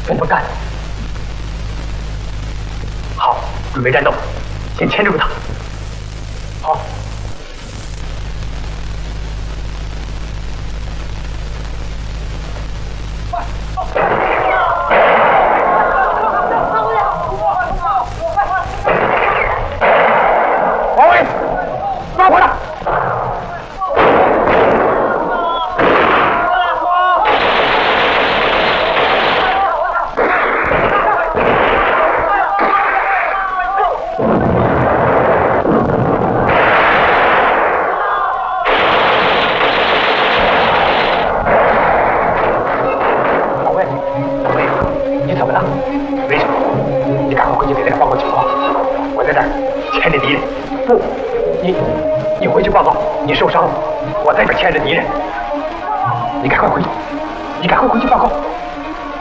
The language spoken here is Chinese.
我不干。好，准备战斗，先牵住他。好。 王伟，抓回来！王伟，你怎么了？没什么，你赶快回去给那个报告情况。我在这儿牵着敌人。 不，你回去报告，你受伤了。我在这牵着敌人，你赶快回去，你赶快回去报告。